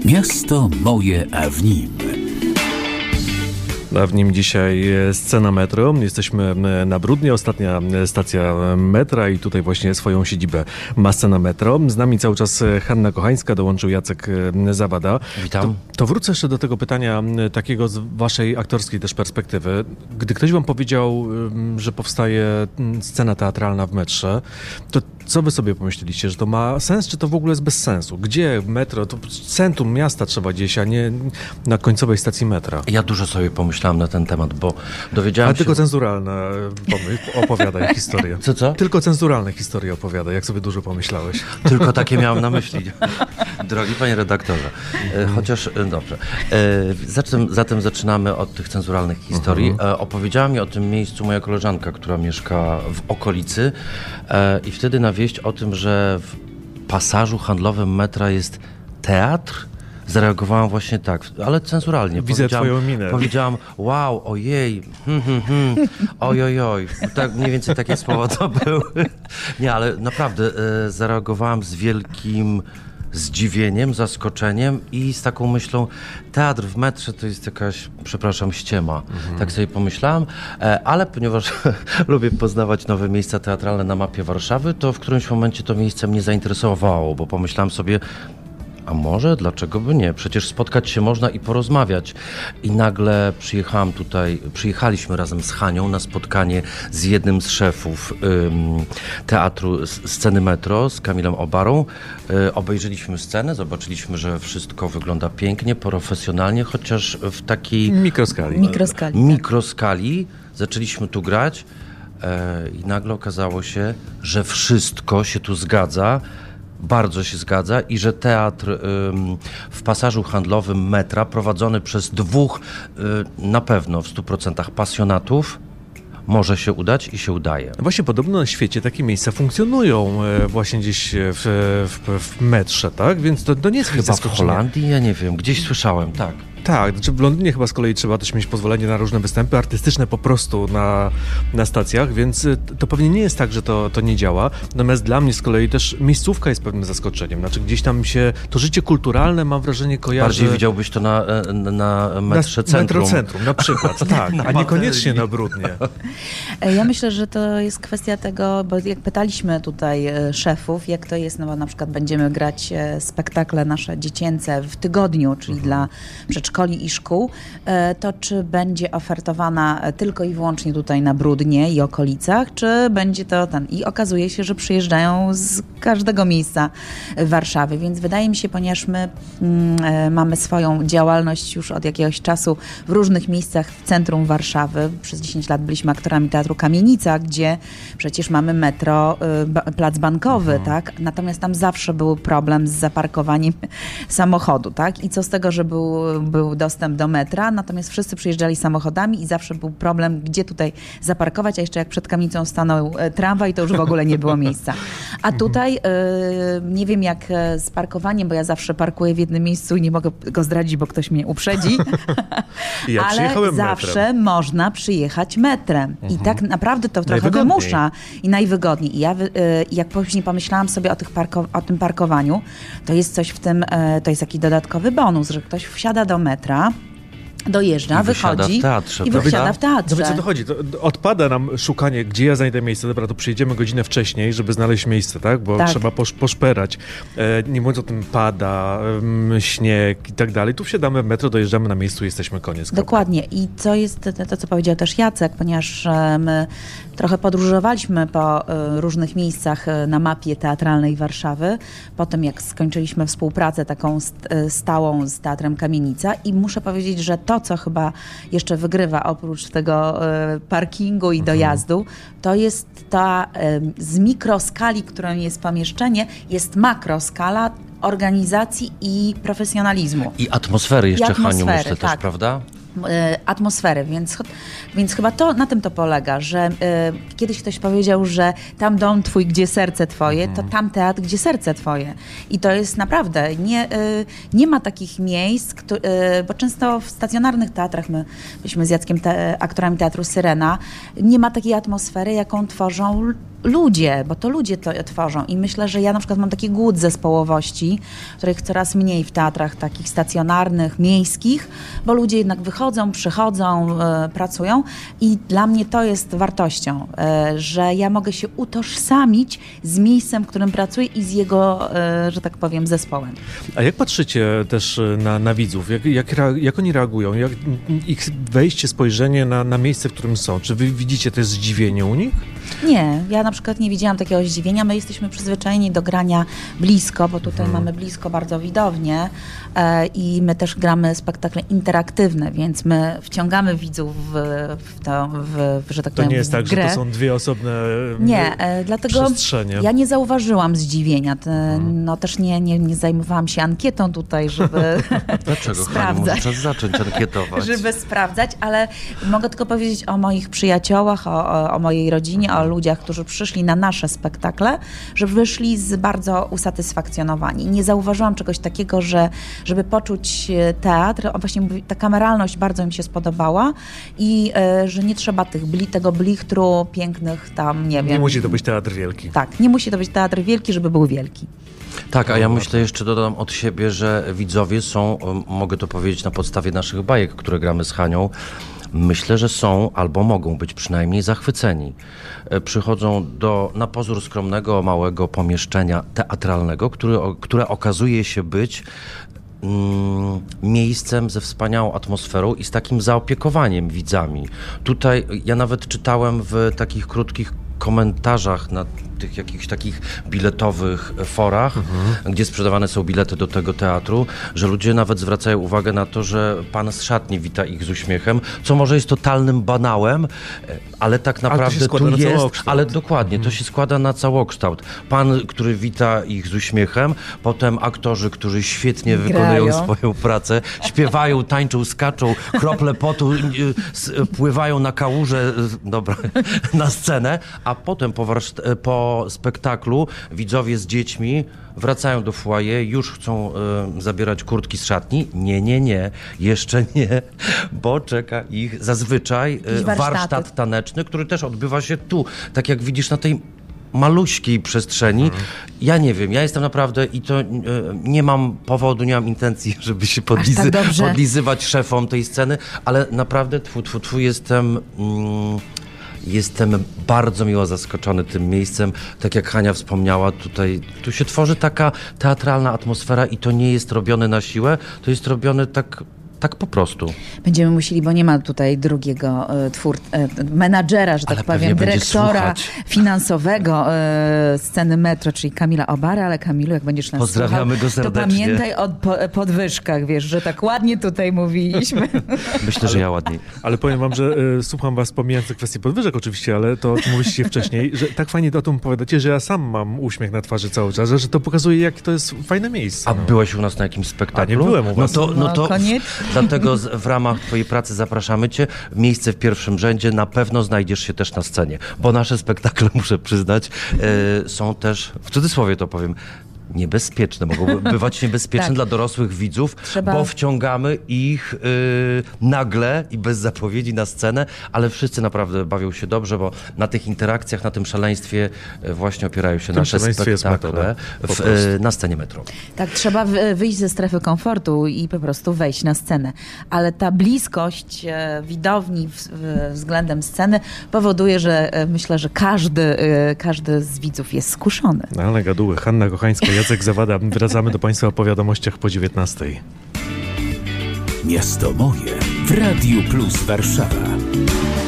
Miasto moje, a w nim. A w nim dzisiaj scena metro. Jesteśmy na Bródnie, ostatnia stacja metra i tutaj właśnie swoją siedzibę ma scena metro. Z nami cały czas Hanna Kochańska, dołączył Jacek Zawada. Witam. To wrócę jeszcze do tego pytania takiego z waszej aktorskiej też perspektywy. Gdy ktoś wam powiedział, że powstaje scena teatralna w metrze, to co wy sobie pomyśleliście, że to ma sens, czy to w ogóle jest bez sensu? Gdzie metro? To centrum miasta trzeba gdzieś, a nie na końcowej stacji metra. Ja dużo sobie pomyślałem na ten temat, bo dowiedziałem się... tylko cenzuralne opowiadaj historię. Co? Tylko cenzuralne historie opowiadaj, jak sobie dużo pomyślałeś. Tylko takie miałem na myśli. Drogi panie redaktorze. Chociaż, dobrze. Zatem zaczynamy od tych cenzuralnych historii. Opowiedziała mi o tym miejscu moja koleżanka, która mieszka w okolicy i wtedy na wieść o tym, że w pasażu handlowym metra jest teatr, zareagowałam właśnie tak, ale cenzuralnie. Widzę twoją minę. Powiedziałam, wow, ojej, ojojoj. Tak, mniej więcej takie słowa to były. Nie, ale naprawdę zareagowałam z wielkim zdziwieniem, zaskoczeniem i z taką myślą, teatr w metrze to jest jakaś, przepraszam, ściema. Tak sobie pomyślałam, ale ponieważ lubię poznawać nowe miejsca teatralne na mapie Warszawy, to w którymś momencie to miejsce mnie zainteresowało, bo pomyślałam sobie, a może? Dlaczego by nie? Przecież spotkać się można i porozmawiać. I nagle przyjechaliśmy razem z Hanią na spotkanie z jednym z szefów teatru Sceny Metro, z Kamilem Obarą. Obejrzeliśmy scenę, zobaczyliśmy, że wszystko wygląda pięknie, profesjonalnie, chociaż w takiej... Mikroskali. Zaczęliśmy tu grać i nagle okazało się, że wszystko się tu zgadza. Bardzo się zgadza i że teatr w pasażu handlowym metra prowadzony przez dwóch na pewno w 100% pasjonatów może się udać i się udaje. Właśnie podobno na świecie takie miejsca funkcjonują właśnie gdzieś w metrze, tak? Więc to nie jest chyba w Holandii, ja nie wiem, gdzieś słyszałem, tak. Tak, znaczy w Londynie chyba z kolei trzeba też mieć pozwolenie na różne występy artystyczne po prostu na stacjach, więc to pewnie nie jest tak, że to nie działa. Natomiast dla mnie z kolei też miejscówka jest pewnym zaskoczeniem. Znaczy gdzieś tam się to życie kulturalne, mam wrażenie, kojarzy... Bardziej widziałbyś to na metrze centrum. Metrocentrum na przykład, tak, a niekoniecznie na Bródnie. Ja myślę, że to jest kwestia tego, bo jak pytaliśmy tutaj szefów, jak to jest, no bo na przykład będziemy grać spektakle nasze dziecięce w tygodniu, czyli dla przedszkoli i szkół, to czy będzie ofertowana tylko i wyłącznie tutaj na Bródnie i okolicach, czy będzie to i okazuje się, że przyjeżdżają z każdego miejsca w Warszawie, więc wydaje mi się, ponieważ my mamy swoją działalność już od jakiegoś czasu w różnych miejscach w centrum Warszawy, przez 10 lat byliśmy aktorami Teatru Kamienica, gdzie przecież mamy metro, plac bankowy, tak? Natomiast tam zawsze był problem z zaparkowaniem samochodu, tak? I co z tego, że był dostęp do metra, natomiast wszyscy przyjeżdżali samochodami i zawsze był problem, gdzie tutaj zaparkować, a jeszcze jak przed kamienicą stanął tramwaj, to już w ogóle nie było miejsca. A tutaj nie wiem jak z parkowaniem, bo ja zawsze parkuję w jednym miejscu i nie mogę go zdradzić, bo ktoś mnie uprzedzi, ja ale zawsze można przyjechać metrem i tak naprawdę to trochę wymusza i najwygodniej. I ja jak później pomyślałam sobie o tym parkowaniu, to jest coś w tym, to jest taki dodatkowy bonus, że ktoś wsiada do metra, dojeżdża, wychodzi i wysiada w teatrze. No więc o to chodzi. Odpada nam szukanie, gdzie ja znajdę miejsce. Dobra, to przyjedziemy godzinę wcześniej, żeby znaleźć miejsce, tak? Bo trzeba poszperać. Nie mówiąc o tym, pada, śnieg i tak dalej. Tu wsiadamy w metro, dojeżdżamy na miejscu i jesteśmy, koniec. Dokładnie. I co jest to, co powiedział też Jacek, ponieważ my trochę podróżowaliśmy po różnych miejscach na mapie teatralnej Warszawy, po tym jak skończyliśmy współpracę taką stałą z Teatrem Kamienica i muszę powiedzieć, że to, co chyba jeszcze wygrywa oprócz tego parkingu i dojazdu, to jest ta z mikroskali, którą jest pomieszczenie, jest makroskala organizacji i profesjonalizmu. I atmosfery jeszcze, Haniu, myślę też, prawda? Atmosfery, więc chyba to na tym to polega, że kiedyś ktoś powiedział, że tam dom twój, gdzie serce twoje, to tam teatr, gdzie serce twoje. I to jest naprawdę, nie ma takich miejsc, bo często w stacjonarnych teatrach, my byliśmy z Jackiem aktorami Teatru Syrena, nie ma takiej atmosfery, jaką tworzą ludzie, bo to ludzie to tworzą i myślę, że ja na przykład mam taki głód zespołowości, których coraz mniej w teatrach takich stacjonarnych, miejskich, bo ludzie jednak wychodzą, przychodzą, pracują i dla mnie to jest wartością, że ja mogę się utożsamić z miejscem, w którym pracuję i z jego, że tak powiem, zespołem. A jak patrzycie też na widzów? Jak oni reagują? Jak ich wejście, spojrzenie na miejsce, w którym są? Czy wy widzicie też zdziwienie u nich? Nie, ja na przykład nie widziałam takiego zdziwienia. My jesteśmy przyzwyczajeni do grania blisko, bo tutaj mamy blisko bardzo widownię i my też gramy spektakle interaktywne, więc my wciągamy widzów że tak To powiem, nie jest tak, grę. że to są dwie osobne Nie, dlatego przestrzenie. ja nie zauważyłam zdziwienia. No też nie zajmowałam się ankietą tutaj, żeby Dlaczego, sprawdzać. Haniu, może czas zacząć ankietować? Żeby sprawdzać, ale mogę tylko powiedzieć o moich przyjaciołach, o mojej rodzinie, o ludziach, którzy przyszli na nasze spektakle, że wyszli bardzo usatysfakcjonowani. Nie zauważyłam czegoś takiego, żeby poczuć teatr. Właśnie ta kameralność bardzo mi się spodobała i że nie trzeba tego blichtru, pięknych tam, nie wiem. Nie musi to być teatr wielki. Tak, nie musi to być teatr wielki, żeby był wielki. Tak, a ja myślę, jeszcze dodam od siebie, że widzowie są, mogę to powiedzieć na podstawie naszych bajek, które gramy z Hanią, myślę, że są albo mogą być przynajmniej zachwyceni. Przychodzą do na pozór skromnego, małego pomieszczenia teatralnego, które okazuje się być miejscem ze wspaniałą atmosferą i z takim zaopiekowaniem widzami. Tutaj ja nawet czytałem w takich krótkich komentarzach na tych jakichś takich biletowych forach, gdzie sprzedawane są bilety do tego teatru, że ludzie nawet zwracają uwagę na to, że pan z szatni wita ich z uśmiechem, co może jest totalnym banałem, ale tak naprawdę tu jest, ale dokładnie, to się składa na całokształt. Pan, który wita ich z uśmiechem, potem aktorzy, którzy świetnie wykonują swoją pracę, śpiewają, tańczą, skaczą, krople potu pływają na kałuże, dobra, na scenę, a potem po spektaklu widzowie z dziećmi wracają do foyer, już chcą zabierać kurtki z szatni. Nie, jeszcze nie, bo czeka ich zazwyczaj warsztat taneczny, który też odbywa się tu, tak jak widzisz na tej maluśkiej przestrzeni. Ja nie wiem, ja jestem naprawdę i to nie mam powodu, nie mam intencji, żeby się podlizywać szefom tej sceny, ale naprawdę jestem bardzo miło zaskoczony tym miejscem. Tak jak Hania wspomniała, tu się tworzy taka teatralna atmosfera i to nie jest robione na siłę, to jest robione tak po prostu. Będziemy musieli, bo nie ma tutaj drugiego menadżera, że tak powiem, dyrektora finansowego sceny Metro, czyli Kamila Obary, ale Kamilu, jak będziesz nas Pozdrawiamy go serdecznie. To pamiętaj o podwyżkach, wiesz, że tak ładnie tutaj mówiliśmy. Myślę, że ja ładniej. Ale powiem wam, że słucham was, pomijając kwestię podwyżek oczywiście, ale to, o czym mówiliście wcześniej, że tak fajnie o tym opowiadacie, że ja sam mam uśmiech na twarzy cały czas, że to pokazuje, jak to jest fajne miejsce. A byłeś u nas na jakimś spektaklu? A nie byłem u was. No to koniecznie. Dlatego w ramach twojej pracy zapraszamy cię. Miejsce w pierwszym rzędzie, na pewno znajdziesz się też na scenie, bo nasze spektakle, muszę przyznać, są też, w cudzysłowie to powiem, niebezpieczne, mogą bywać niebezpieczne dla dorosłych widzów, bo wciągamy ich nagle i bez zapowiedzi na scenę, ale wszyscy naprawdę bawią się dobrze, bo na tych interakcjach, na tym szaleństwie właśnie opierają się nasze spektakle na scenie Metro. Tak, trzeba wyjść ze strefy komfortu i po prostu wejść na scenę, ale ta bliskość widowni względem sceny powoduje, że myślę, że każdy z widzów jest skuszony. Ale gaduły. Hanna Kochańska, Jacek Zawada. Wracamy do Państwa po wiadomościach po 19:00. Miasto moje w Radiu Plus Warszawa.